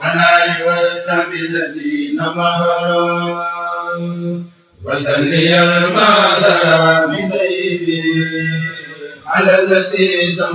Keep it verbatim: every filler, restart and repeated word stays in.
على وسب الذين مهروا وسلي الماذر من على الذي